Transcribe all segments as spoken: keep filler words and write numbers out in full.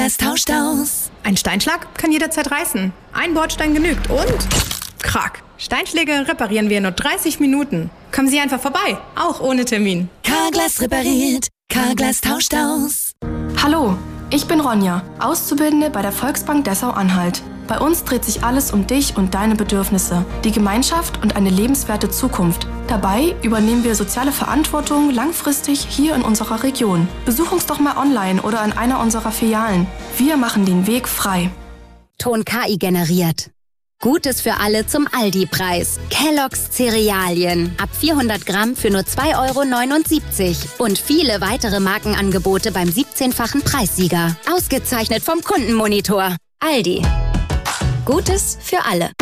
Carglass tauscht aus. Ein Steinschlag kann jederzeit reißen. Ein Bordstein genügt und... Krack. Steinschläge reparieren wir in nur dreißig Minuten. Kommen Sie einfach vorbei, auch ohne Termin. Carglass repariert. Carglass tauscht aus. Hallo, ich bin Ronja, Auszubildende bei der Volksbank Dessau-Anhalt. Bei uns dreht sich alles um dich und deine Bedürfnisse, die Gemeinschaft und eine lebenswerte Zukunft. Dabei übernehmen wir soziale Verantwortung langfristig hier in unserer Region. Besuch uns doch mal online oder an einer unserer Filialen. Wir machen den Weg frei. Ton K I generiert. Gutes für alle zum Aldi-Preis. Kellogg's Cerealien. Ab vierhundert Gramm für nur zwei Euro neunundsiebzig. Und viele weitere Markenangebote beim siebzehnfachen Preissieger. Ausgezeichnet vom Kundenmonitor. Aldi. Gutes für alle.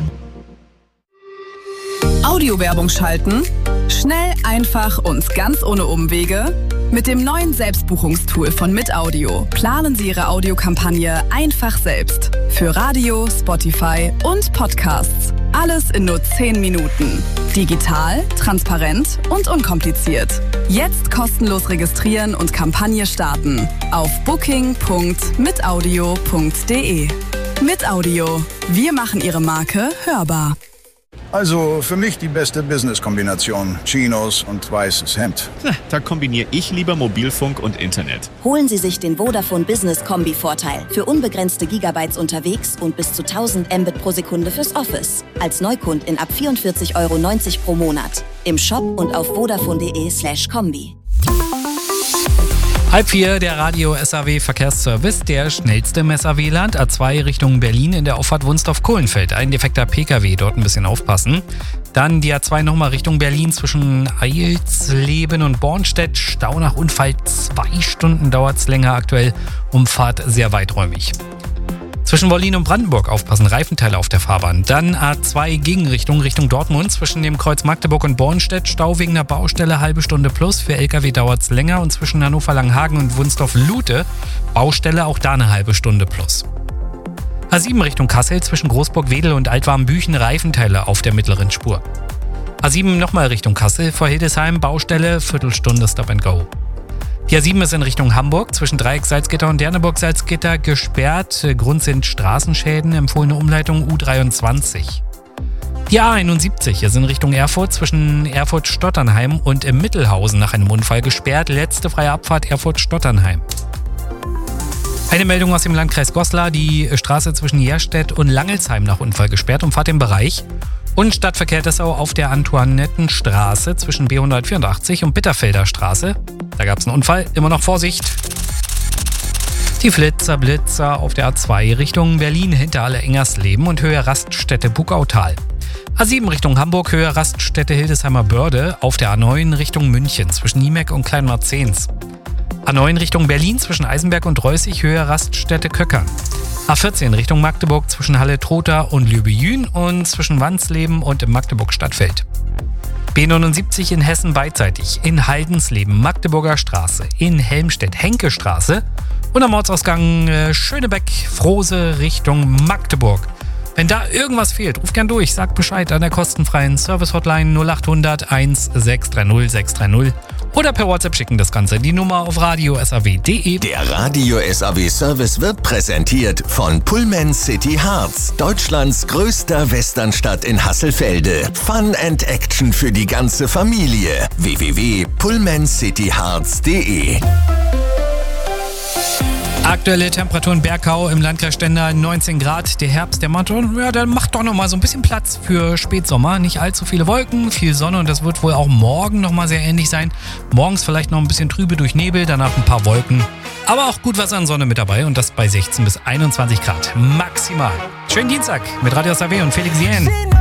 Audiowerbung schalten? Schnell, einfach und ganz ohne Umwege? Mit dem neuen Selbstbuchungstool von Mitaudio planen Sie Ihre Audiokampagne einfach selbst. Für Radio, Spotify und Podcasts. Alles in nur zehn Minuten. Digital, transparent und unkompliziert. Jetzt kostenlos registrieren und Kampagne starten. Auf booking punkt mitaudio punkt de. Mitaudio. Wir machen Ihre Marke hörbar. Also für mich die beste Business-Kombination. Chinos und weißes Hemd. Da kombiniere ich lieber Mobilfunk und Internet. Holen Sie sich den Vodafone Business Kombi-Vorteil. Für unbegrenzte Gigabytes unterwegs und bis zu tausend Mbit pro Sekunde fürs Office. Als Neukundin ab vierundvierzig Euro neunzig pro Monat. Im Shop und auf vodafone punkt de slash kombi. Halb vier, der Radio S A W Verkehrsservice, der schnellste im S A W-Land, A zwei Richtung Berlin in der Auffahrt Wunsdorf-Kohlenfeld. Ein defekter P K W, dort ein bisschen aufpassen. Dann die A zwei nochmal Richtung Berlin zwischen Eilsleben und Bornstedt. Stau nach Unfall, zwei Stunden dauert's länger aktuell. Umfahrt sehr weiträumig. Zwischen Wollin und Brandenburg aufpassen, Reifenteile auf der Fahrbahn. Dann A zwei Gegenrichtung, Richtung Dortmund. Zwischen dem Kreuz Magdeburg und Bornstedt. Stau wegen der Baustelle, halbe Stunde plus. Für L K W dauert's länger. Und zwischen Hannover-Langhagen und Wunsdorf-Lute. Baustelle, auch da eine halbe Stunde plus. A sieben Richtung Kassel. Zwischen Großburg-Wedel und Altwarmbüchen. Reifenteile auf der mittleren Spur. A sieben nochmal Richtung Kassel. Vor Hildesheim. Baustelle, Viertelstunde Stop and Go. Die A sieben ist in Richtung Hamburg, zwischen Dreieck Salzgitter und Derneburg-Salzgitter gesperrt. Grund sind Straßenschäden, empfohlene Umleitung U dreiundzwanzig. Die A einundsiebzig ist in Richtung Erfurt, zwischen Erfurt-Stotternheim und im Mittelhausen nach einem Unfall gesperrt. Letzte freie Abfahrt Erfurt-Stotternheim. Eine Meldung aus dem Landkreis Goslar, die Straße zwischen Jerstedt und Langelsheim nach Unfall gesperrt, umfahrt den Bereich. Und Stadtverkehr Dessau auf der Antoinettenstraße zwischen B hundertvierundachtzig und Bitterfelder Straße. Da gab es einen Unfall, immer noch Vorsicht. Die Flitzer, Blitzer auf der A zwei Richtung Berlin, Hinterhalle Engersleben und Höhe Raststätte Buckautal. A sieben Richtung Hamburg, Höhe Raststätte Hildesheimer Börde, auf der A neun Richtung München zwischen Niemeck und Kleinmarzens. A neun Richtung Berlin zwischen Eisenberg und Reußig, Höhe Raststätte Köckern. A vierzehn Richtung Magdeburg zwischen Halle-Trotha und Lübejün und zwischen Wansleben und im Magdeburg-Stadtfeld. B neunundsiebzig in Hessen beidseitig, in Haldensleben, Magdeburger Straße, in Helmstedt, Henke-Straße und am Ortsausgang äh, Schönebeck, Frose Richtung Magdeburg. Wenn da irgendwas fehlt, ruf gern durch, sagt Bescheid an der kostenfreien Service-Hotline null achthundert eins sechs drei null sechs drei null oder per WhatsApp schicken das Ganze die Nummer auf radio s a w punkt de. Der Radio S A W Service wird präsentiert von Pullman City Harz, Deutschlands größter Westernstadt in Hasselfelde. Fun and Action für die ganze Familie. w w w punkt pullman city harz punkt de. Aktuelle Temperaturen Bergau im Landkreis Stendal neunzehn Grad. Der Herbst, der macht, ja, der macht doch noch mal so ein bisschen Platz für Spätsommer. Nicht allzu viele Wolken, viel Sonne und das wird wohl auch morgen noch mal sehr ähnlich sein. Morgens vielleicht noch ein bisschen trübe durch Nebel, danach ein paar Wolken. Aber auch gut was an Sonne mit dabei und das bei sechzehn bis einundzwanzig Grad maximal. Schönen Dienstag mit Radio S A W und Felix Jähn.